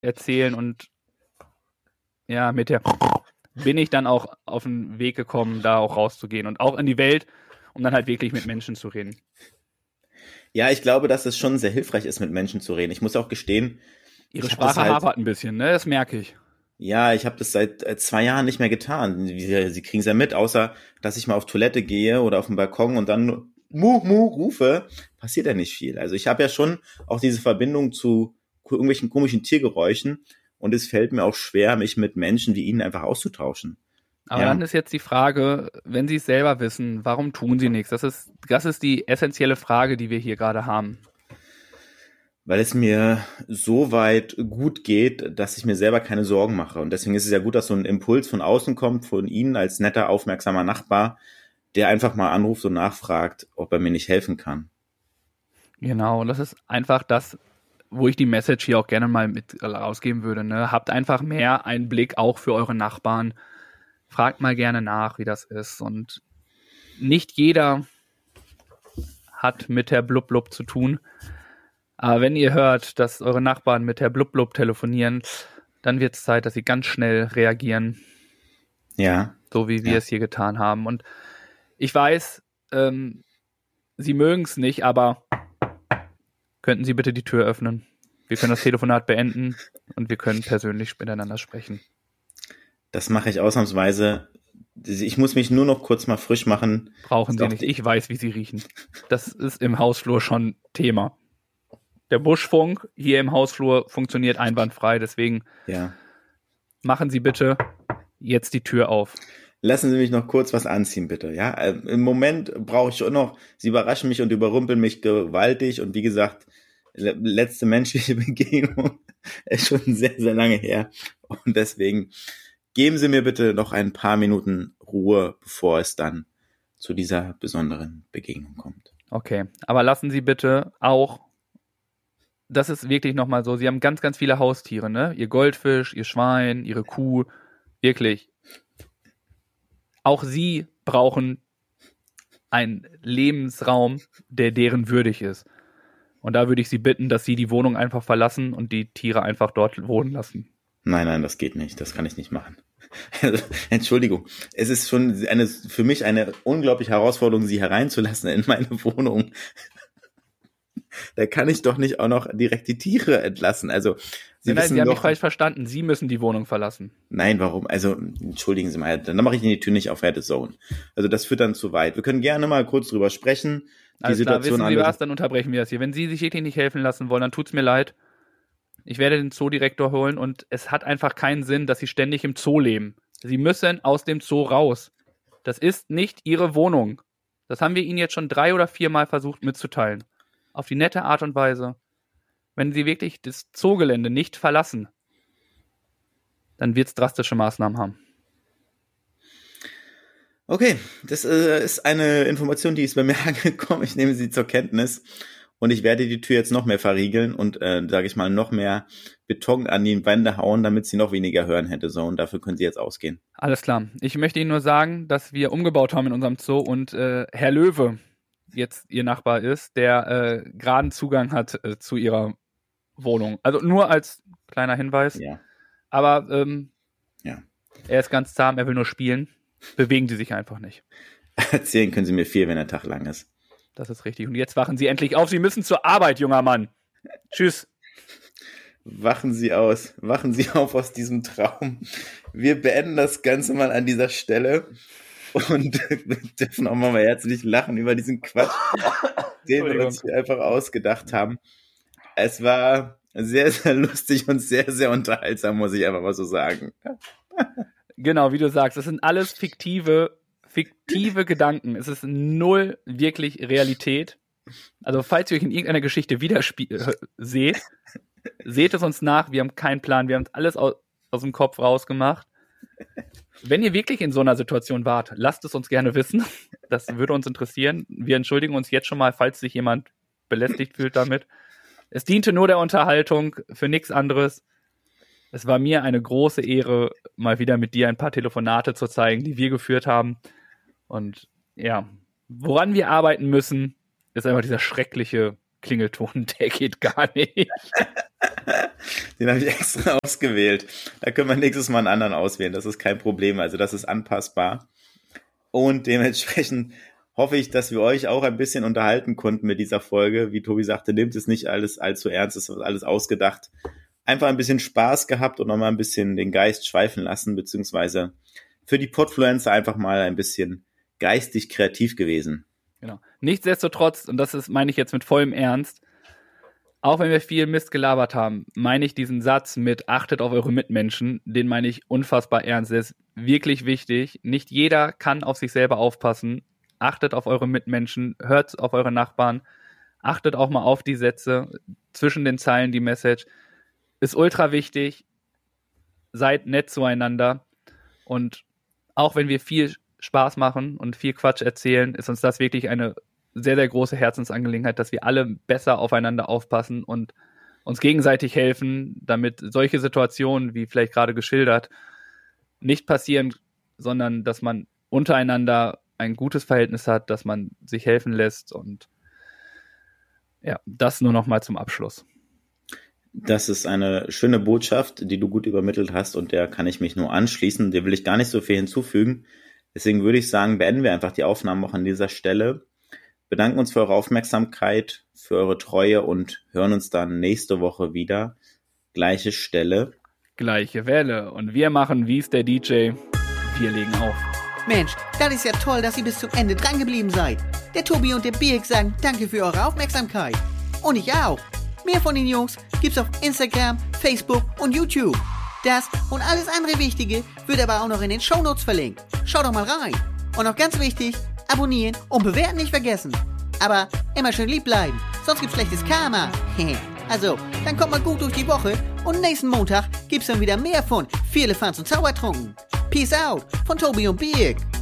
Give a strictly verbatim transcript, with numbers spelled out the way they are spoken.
erzählen und ja, mit der bin ich dann auch auf den Weg gekommen, da auch rauszugehen und auch in die Welt, um dann halt wirklich mit Menschen zu reden. Ja, ich glaube, dass es schon sehr hilfreich ist, mit Menschen zu reden. Ich muss auch gestehen, Ihre ich hab das Sprache halt, hapert ein bisschen, ne? Das merke ich. ja, ich habe das seit äh, zwei Jahren nicht mehr getan. Sie, sie kriegen es ja mit, außer dass ich mal auf Toilette gehe oder auf den Balkon und dann mu mu rufe, passiert ja nicht viel. Also ich habe ja schon auch diese Verbindung zu ko- irgendwelchen komischen Tiergeräuschen und es fällt mir auch schwer, mich mit Menschen wie Ihnen einfach auszutauschen. Aber Ja, dann ist jetzt die Frage, wenn Sie es selber wissen, warum tun Sie nichts? Das ist, das ist die essentielle Frage, die wir hier gerade haben. weil es mir so weit gut geht, dass ich mir selber keine Sorgen mache. Und deswegen ist es ja gut, dass so ein Impuls von außen kommt, von Ihnen als netter, aufmerksamer Nachbar, der einfach mal anruft und nachfragt, ob er mir nicht helfen kann. Genau, und das ist einfach das, wo ich die Message hier auch gerne mal mit rausgeben würde. Ne? Habt einfach mehr einen Blick auch für eure Nachbarn. Fragt mal gerne nach, wie das ist. Und nicht jeder hat mit der Blub Blub zu tun. Aber wenn ihr hört, dass eure Nachbarn mit der Blub Blub telefonieren, dann wird es Zeit, dass sie ganz schnell reagieren, Ja, so wie wir ja. es hier getan haben. Und ich weiß, ähm, sie mögen es nicht, aber könnten Sie bitte die Tür öffnen? Wir können das Telefonat beenden und wir können persönlich miteinander sprechen. Das mache ich ausnahmsweise. Ich muss mich nur noch kurz mal frisch machen. Brauchen Ist Sie auch nicht. die- Ich weiß, wie Sie riechen. Das ist im Hausflur schon Thema. Der Buschfunk hier im Hausflur funktioniert einwandfrei. Deswegen Ja. machen Sie bitte jetzt die Tür auf. Lassen Sie mich noch kurz was anziehen, bitte. Ja, äh, im Moment brauche ich schon noch. Sie überraschen mich und überrumpeln mich gewaltig. Und wie gesagt, le- letzte menschliche Begegnung ist schon sehr, sehr lange her. Und deswegen geben Sie mir bitte noch ein paar Minuten Ruhe, bevor es dann zu dieser besonderen Begegnung kommt. Okay, aber lassen Sie bitte auch, das ist wirklich nochmal so, Sie haben ganz, ganz viele Haustiere, ne? Ihr Goldfisch, Ihr Schwein, Ihre Kuh, wirklich. Auch Sie brauchen einen Lebensraum, der deren würdig ist. Und da würde ich Sie bitten, dass Sie die Wohnung einfach verlassen und die Tiere einfach dort wohnen lassen. Nein, nein, das geht nicht. Das kann ich nicht machen. Also, Entschuldigung. Es ist schon eine, für mich eine unglaubliche Herausforderung, Sie hereinzulassen in meine Wohnung. Da kann ich doch nicht auch noch direkt die Tiere entlassen. Also, Sie Nein, nein, wissen Sie haben doch, mich falsch verstanden. Sie müssen die Wohnung verlassen. nein, warum? Also, entschuldigen Sie mal, dann mache ich Ihnen die Tür nicht auf Red Zone. Also, das führt dann zu weit. Wir können gerne mal kurz drüber sprechen. Die Alles klar, Situation wissen Sie alle- was, dann unterbrechen wir das hier. Wenn Sie sich wirklich nicht helfen lassen wollen, dann tut's mir leid. Ich werde den Zoodirektor holen und es hat einfach keinen Sinn, dass Sie ständig im Zoo leben. Sie müssen aus dem Zoo raus. Das ist nicht Ihre Wohnung. Das haben wir Ihnen jetzt schon drei oder viermal versucht mitzuteilen. Auf die nette Art und Weise. Wenn Sie wirklich das Zoogelände nicht verlassen, dann wird es drastische Maßnahmen haben. Okay, das äh, ist eine Information, die ist bei mir angekommen. Ich nehme sie zur Kenntnis und ich werde die Tür jetzt noch mehr verriegeln und, äh, sage ich mal, noch mehr Beton an die Wände hauen, damit sie noch weniger hören hätte. So, und dafür können sie jetzt ausgehen. Alles klar. Ich möchte Ihnen nur sagen, dass wir umgebaut haben in unserem Zoo und äh, Herr Löwe jetzt Ihr Nachbar ist, der äh, geraden Zugang hat äh, zu Ihrer Wohnung. Also nur als kleiner Hinweis. Ja. Aber ähm, Ja. er ist ganz zahm, er will nur spielen. Bewegen Sie sich einfach nicht. Erzählen können sie mir viel, wenn der Tag lang ist. Das ist richtig. Und jetzt wachen Sie endlich auf. Sie müssen zur Arbeit, junger Mann. Tschüss. Wachen Sie aus, wachen Sie auf aus diesem Traum. Wir beenden das Ganze mal an dieser Stelle und wir dürfen auch mal herzlich lachen über diesen Quatsch, den wir uns hier einfach ausgedacht haben. Es war sehr, sehr lustig und sehr, sehr unterhaltsam, muss ich einfach mal so sagen. Genau, wie du sagst, das sind alles fiktive, fiktive Gedanken. Es ist null wirklich Realität. Also falls ihr euch in irgendeiner Geschichte wieder äh, seht, seht es uns nach. Wir haben keinen Plan. Wir haben alles aus, aus dem Kopf rausgemacht. Wenn ihr wirklich in so einer Situation wart, lasst es uns gerne wissen. Das würde uns interessieren. Wir entschuldigen uns jetzt schon mal, falls sich jemand belästigt fühlt damit. Es diente nur der Unterhaltung, für nichts anderes. Es war mir eine große Ehre, mal wieder mit dir ein paar Telefonate zu zeigen, die wir geführt haben. Und ja, woran wir arbeiten müssen, ist einfach dieser schreckliche Klingelton. Der geht gar nicht. Den habe ich extra ausgewählt. Da können wir nächstes Mal einen anderen auswählen. Das ist kein Problem. Also das ist anpassbar. Und dementsprechend hoffe ich, dass wir euch auch ein bisschen unterhalten konnten mit dieser Folge. Wie Tobi sagte, nehmt es nicht alles allzu ernst, es ist alles ausgedacht. Einfach ein bisschen Spaß gehabt und nochmal ein bisschen den Geist schweifen lassen, beziehungsweise für die Podfluencer einfach mal ein bisschen geistig kreativ gewesen. Genau. Nichtsdestotrotz, und das ist, meine ich jetzt mit vollem Ernst, auch wenn wir viel Mist gelabert haben, meine ich diesen Satz mit achtet auf eure Mitmenschen, den meine ich unfassbar ernst. Der ist wirklich wichtig. Nicht jeder kann auf sich selber aufpassen. Achtet auf eure Mitmenschen, hört auf eure Nachbarn, achtet auch mal auf die Sätze, zwischen den Zeilen die Message. Ist ultra wichtig. Seid nett zueinander. Und auch wenn wir viel Spaß machen und viel Quatsch erzählen, ist uns das wirklich eine sehr, sehr große Herzensangelegenheit, dass wir alle besser aufeinander aufpassen und uns gegenseitig helfen, damit solche Situationen, wie vielleicht gerade geschildert, nicht passieren, sondern dass man untereinander ein gutes Verhältnis hat, dass man sich helfen lässt und ja, das nur noch mal zum Abschluss. Das ist eine schöne Botschaft, die du gut übermittelt hast und der kann ich mich nur anschließen. Der will ich gar nicht so viel hinzufügen. Deswegen würde ich sagen, beenden wir einfach die Aufnahmen auch an dieser Stelle. Bedanken uns für eure Aufmerksamkeit, für eure Treue und hören uns dann nächste Woche wieder. Gleiche Stelle. Gleiche Welle. Und wir machen, wie es der D J. Wir legen auf. Mensch, das ist ja toll, dass ihr bis zum Ende dran geblieben seid. Der Tobi und der Birk sagen danke für eure Aufmerksamkeit. Und ich auch. Mehr von den Jungs gibt's auf Instagram, Facebook und YouTube. Das und alles andere Wichtige wird aber auch noch in den Shownotes verlinkt. Schaut doch mal rein. Und noch ganz wichtig, abonnieren und bewerten nicht vergessen. Aber immer schön lieb bleiben, sonst gibt's schlechtes Karma. Also, dann kommt mal gut durch die Woche und nächsten Montag gibt's dann wieder mehr von Vierlefanz und Zaubertrunken. Peace out von Tobi und Birk.